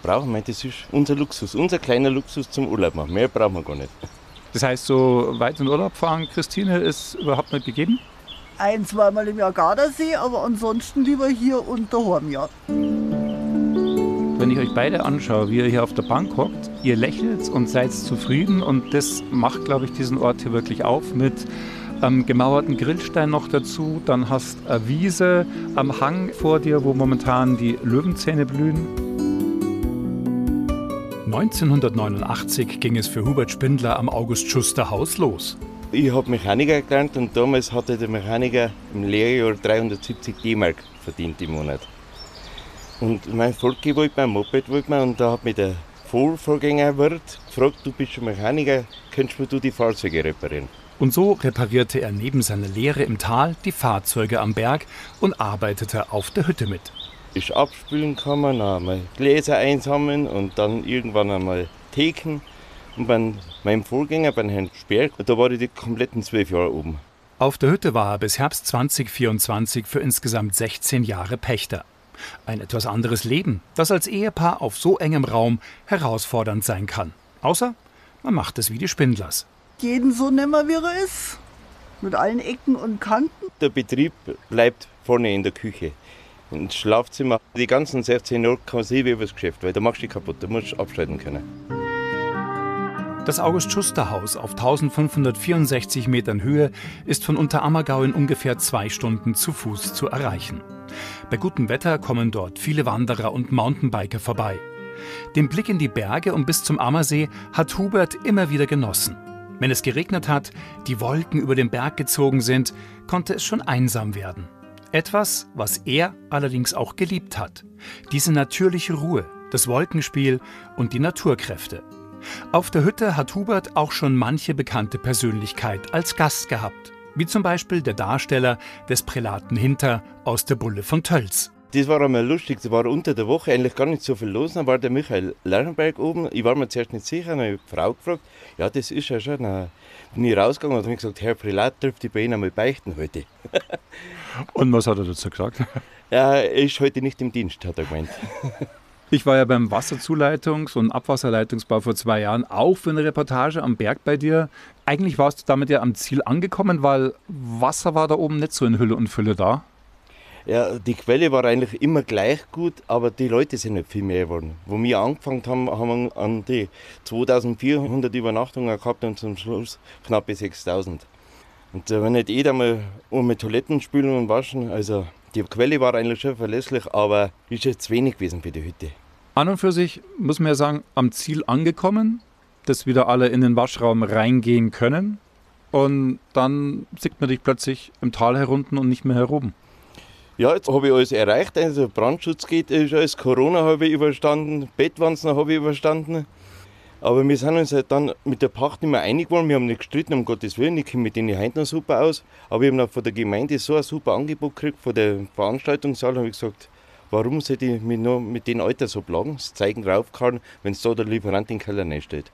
brauchen wir. Das ist unser Luxus, unser kleiner Luxus zum Urlaub machen. Mehr brauchen wir gar nicht. Das heißt, so weit in Urlaub fahren, Christine, ist überhaupt nicht gegeben? 1-, 2-mal im Jahr Gardasee, aber ansonsten lieber hier und daheim, ja. Wenn ich euch beide anschaue, wie ihr hier auf der Bank hockt, ihr lächelt und seid zufrieden und das macht, glaube ich, diesen Ort hier wirklich auf mit gemauerten Grillstein noch dazu. Dann hast du eine Wiese am Hang vor dir, wo momentan die Löwenzähne blühen. 1989 ging es für Hubert Spindler am August-Schuster-Haus los. Ich habe Mechaniker gelernt und damals hatte der Mechaniker im Lehrjahr 370 D-Mark verdient im Monat. Und mein Volki wollte mir, ein Moped wollte mir, und da hat mich der Vorgängerwirt gefragt, du bist schon Mechaniker, könntest du die Fahrzeuge reparieren? Und so reparierte er neben seiner Lehre im Tal die Fahrzeuge am Berg und arbeitete auf der Hütte mit. Ich abspülen kann man, dann einmal Gläser einsammeln und dann irgendwann einmal Theken. Und bei meinem Vorgänger, bei Herrn Sperg, da war ich die kompletten 12 Jahre oben. Auf der Hütte war er bis Herbst 2024 für insgesamt 16 Jahre Pächter. Ein etwas anderes Leben, das als Ehepaar auf so engem Raum herausfordernd sein kann. Außer man macht es wie die Spindlers. Jeden so nehmen, wie er ist. Mit allen Ecken und Kanten. Der Betrieb bleibt vorne in der Küche. Ins Schlafzimmer. Die ganzen 16 Jahre kann man sehen wie über das Geschäft, weil da machst du dich kaputt, da musst du abschalten können. Das August-Schuster-Haus auf 1564 Metern Höhe ist von Unterammergau in ungefähr 2 Stunden zu Fuß zu erreichen. Bei gutem Wetter kommen dort viele Wanderer und Mountainbiker vorbei. Den Blick in die Berge und bis zum Ammersee hat Hubert immer wieder genossen. Wenn es geregnet hat, die Wolken über den Berg gezogen sind, konnte es schon einsam werden. Etwas, was er allerdings auch geliebt hat. Diese natürliche Ruhe, das Wolkenspiel und die Naturkräfte. Auf der Hütte hat Hubert auch schon manche bekannte Persönlichkeit als Gast gehabt. Wie zum Beispiel der Darsteller des Prälaten Hinter aus der Bulle von Tölz. Das war einmal lustig, das war unter der Woche eigentlich gar nicht so viel los. Dann war der Michael Lerchenberg oben, ich war mir zuerst nicht sicher, dann habe ich die Frau gefragt, ja das ist ja schon. Dann bin ich rausgegangen und habe gesagt, Herr Prälat, dürfte ich bei Ihnen einmal beichten heute. Und was hat er dazu gesagt? Ja, er ist heute nicht im Dienst, hat er gemeint. Ich war ja beim Wasserzuleitungs- und Abwasserleitungsbau vor 2 Jahren auch für eine Reportage am Berg bei dir. Eigentlich warst du damit ja am Ziel angekommen, weil Wasser war da oben nicht so in Hülle und Fülle da. Ja, die Quelle war eigentlich immer gleich gut, aber die Leute sind nicht viel mehr geworden. Wo wir angefangen haben, haben wir an die 2400 Übernachtungen gehabt und zum Schluss knappe 6000. Und wenn nicht jeder mal mit Toiletten spülen und waschen, also die Quelle war eigentlich schon verlässlich, aber ist jetzt wenig gewesen für die Hütte. An und für sich muss man ja sagen, am Ziel angekommen, dass wieder alle in den Waschraum reingehen können und dann sieht man dich plötzlich im Tal herunten und nicht mehr heroben. Ja, jetzt habe ich alles erreicht, also Brandschutz geht, ist alles, Corona habe ich überstanden, Bettwanzen habe ich überstanden. Aber wir sind uns halt dann mit der Pacht nicht mehr einig geworden, wir haben nicht gestritten, um Gottes Willen, ich komme mit denen heute noch super aus. Aber ich habe von der Gemeinde so ein super Angebot gekriegt, von der Veranstaltungssaal, habe ich gesagt, warum sollte ich mich noch mit den Alter so plagen, das Zeigen draufgehalten, wenn es da der Lieferant in den Keller nicht steht.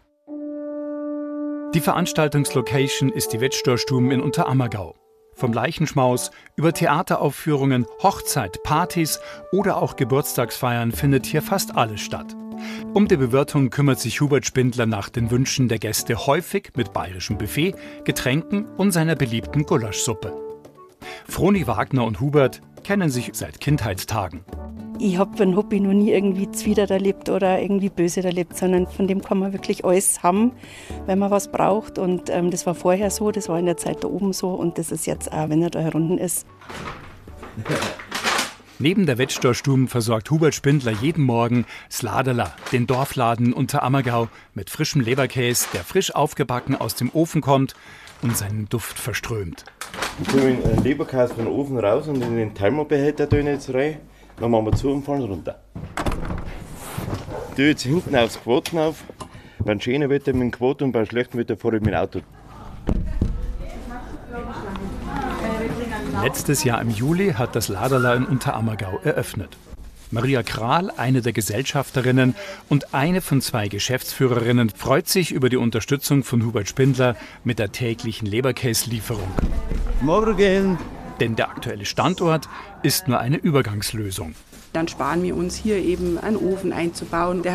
Die Veranstaltungslocation ist die Wettstorstuben in Unterammergau. Vom Leichenschmaus über Theateraufführungen, Hochzeit, Partys oder auch Geburtstagsfeiern findet hier fast alles statt. Um die Bewirtung kümmert sich Hubert Spindler nach den Wünschen der Gäste häufig mit bayerischem Buffet, Getränken und seiner beliebten Gulaschsuppe. Froni Wagner und Hubert kennen sich seit Kindheitstagen. Ich habe ein Hobby noch nie irgendwie zwider erlebt oder irgendwie böse erlebt, sondern von dem kann man wirklich alles haben, wenn man was braucht. Und das war vorher so, das war in der Zeit da oben so und das ist jetzt auch, wenn er da herunten ist. Neben der Wettstorstuben versorgt Hubert Spindler jeden Morgen Sladerla, den Dorfladen Unterammergau, mit frischem Leberkäse, der frisch aufgebacken aus dem Ofen kommt und seinen Duft verströmt. Ich tue den Leberkäse vom Ofen raus und in den Thermobehälter tue ich jetzt rein. Dann machen wir zu und fahren runter. Ich tue jetzt hinten aufs Quoten auf. Beim schönen Wetter mit dem Quoten und beim schlechten Wetter fahre ich mit dem Auto. Letztes Jahr im Juli hat das Laderla in Unterammergau eröffnet. Maria Kral, eine der Gesellschafterinnen und eine von 2 Geschäftsführerinnen, freut sich über die Unterstützung von Hubert Spindler mit der täglichen Leberkäslieferung. Morgen! Denn der aktuelle Standort ist nur eine Übergangslösung. Dann sparen wir uns hier eben einen Ofen einzubauen. Der